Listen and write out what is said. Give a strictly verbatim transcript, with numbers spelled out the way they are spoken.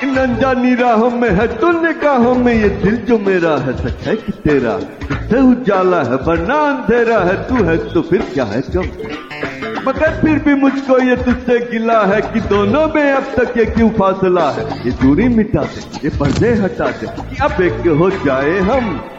इन अनजानी राहों में है तू निगाहों में, ये दिल जो मेरा है सच है कि तेरा, तुझसे उजाला है वरना अंधेरा है, तू है तो फिर क्या है कम, मगर फिर भी मुझको ये तुझसे गिला है कि दोनों में अब तक ये क्यों फासला है। ये दूरी मिटा दे, ये पर्दे हटा दे कि अब एक हो जाए हम,